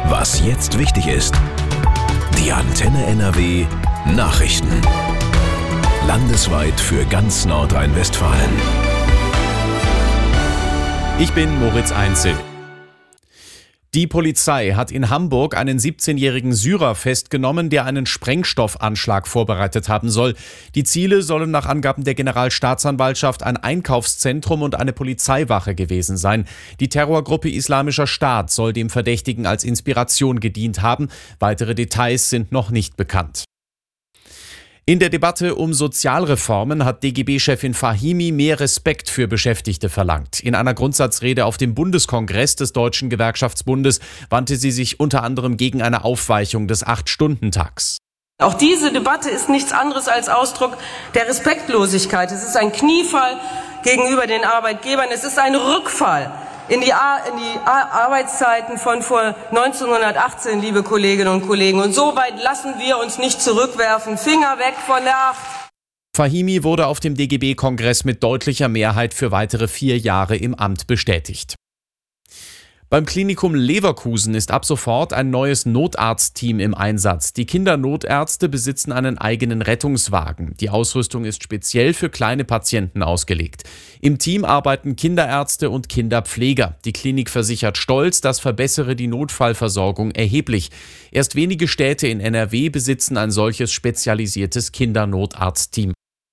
Was jetzt wichtig ist. Die Antenne NRW Nachrichten. Landesweit für ganz Nordrhein-Westfalen. Ich bin Moritz Einzel. Die Polizei hat in Hamburg einen 17-jährigen Syrer festgenommen, der einen Sprengstoffanschlag vorbereitet haben soll. Die Ziele sollen nach Angaben der Generalstaatsanwaltschaft ein Einkaufszentrum und eine Polizeiwache gewesen sein. Die Terrorgruppe Islamischer Staat soll dem Verdächtigen als Inspiration gedient haben. Weitere Details sind noch nicht bekannt. In der Debatte um Sozialreformen hat DGB-Chefin Fahimi mehr Respekt für Beschäftigte verlangt. In einer Grundsatzrede auf dem Bundeskongress des Deutschen Gewerkschaftsbundes wandte sie sich unter anderem gegen eine Aufweichung des 8-Stunden-Tags. Auch diese Debatte ist nichts anderes als Ausdruck der Respektlosigkeit. Es ist ein Kniefall gegenüber den Arbeitgebern. Es ist ein Rückfall in die Arbeitszeiten von vor 1918, liebe Kolleginnen und Kollegen. Und so weit lassen wir uns nicht zurückwerfen. Finger weg von der 8. Fahimi wurde auf dem DGB-Kongress mit deutlicher Mehrheit für weitere 4 Jahre im Amt bestätigt. Beim Klinikum Leverkusen ist ab sofort ein neues Notarztteam im Einsatz. Die Kindernotärzte besitzen einen eigenen Rettungswagen. Die Ausrüstung ist speziell für kleine Patienten ausgelegt. Im Team arbeiten Kinderärzte und Kinderpfleger. Die Klinik versichert stolz, das verbessere die Notfallversorgung erheblich. Erst wenige Städte in NRW besitzen ein solches spezialisiertes Kindernotarztteam.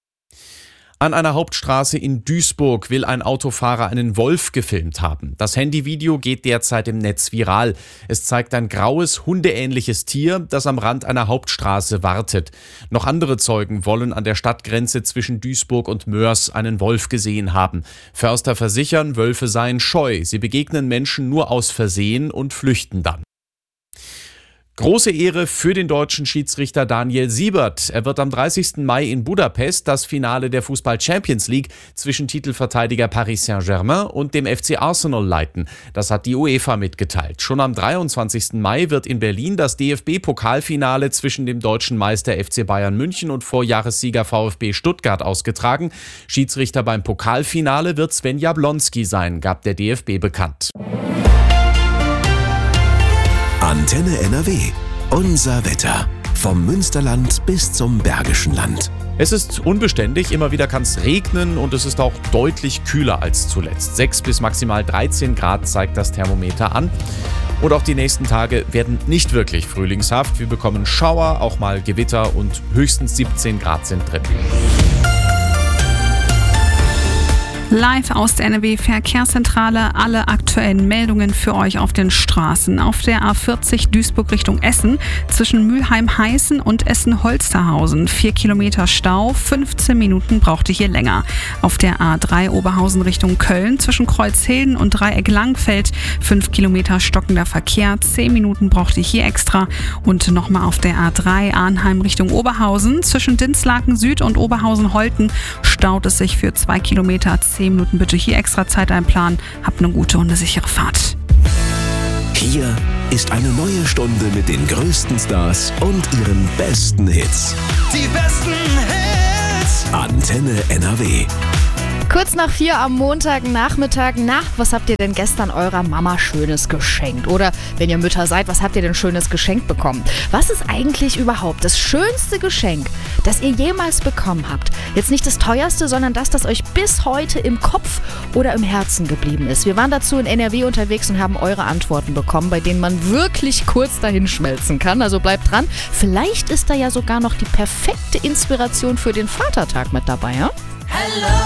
An einer Hauptstraße in Duisburg will ein Autofahrer einen Wolf gefilmt haben. Das Handyvideo geht derzeit im Netz viral. Es zeigt ein graues, hundeähnliches Tier, das am Rand einer Hauptstraße wartet. Noch andere Zeugen wollen an der Stadtgrenze zwischen Duisburg und Moers einen Wolf gesehen haben. Förster versichern, Wölfe seien scheu. Sie begegnen Menschen nur aus Versehen und flüchten dann. Große Ehre für den deutschen Schiedsrichter Daniel Siebert. Er wird am 30. Mai in Budapest das Finale der Fußball-Champions League zwischen Titelverteidiger Paris Saint-Germain und dem FC Arsenal leiten. Das hat die UEFA mitgeteilt. Schon am 23. Mai wird in Berlin das DFB-Pokalfinale zwischen dem deutschen Meister FC Bayern München und Vorjahressieger VfB Stuttgart ausgetragen. Schiedsrichter beim Pokalfinale wird Sven Jablonski sein, gab der DFB bekannt. Antenne NRW. Unser Wetter. Vom Münsterland bis zum Bergischen Land. Es ist unbeständig, immer wieder kann es regnen und es ist auch deutlich kühler als zuletzt. 6 bis maximal 13 Grad zeigt das Thermometer an. Und auch die nächsten Tage werden nicht wirklich frühlingshaft. Wir bekommen Schauer, auch mal Gewitter und höchstens 17 Grad sind drin. Live aus der NRW-Verkehrszentrale, alle aktuellen Meldungen für euch auf den Straßen. Auf der A40 Duisburg Richtung Essen, zwischen Mülheim-Heißen und Essen-Holsterhausen. 4 Kilometer Stau, 15 Minuten braucht ihr hier länger. Auf der A3 Oberhausen Richtung Köln, zwischen Kreuzhilden und Dreieck-Langfeld. 5 Kilometer stockender Verkehr, 10 Minuten braucht ihr hier extra. Und nochmal auf der A3 Arnheim Richtung Oberhausen, zwischen Dinslaken Süd und Oberhausen-Holten staut es sich für 2 Kilometer. 10 Minuten bitte hier extra Zeit einplanen. Habt eine gute und eine sichere Fahrt. Hier ist eine neue Stunde mit den größten Stars und ihren besten Hits. Die besten Hits. Antenne NRW. Kurz nach 4 am Montagnachmittag. Was habt ihr denn gestern eurer Mama Schönes geschenkt? Oder wenn ihr Mütter seid, was habt ihr denn Schönes geschenkt bekommen? Was ist eigentlich überhaupt das schönste Geschenk, das ihr jemals bekommen habt? Jetzt nicht das teuerste, sondern das euch bis heute im Kopf oder im Herzen geblieben ist. Wir waren dazu in NRW unterwegs und haben eure Antworten bekommen, bei denen man wirklich kurz dahin schmelzen kann. Also bleibt dran. Vielleicht ist da ja sogar noch die perfekte Inspiration für den Vatertag mit dabei, ja? Hello.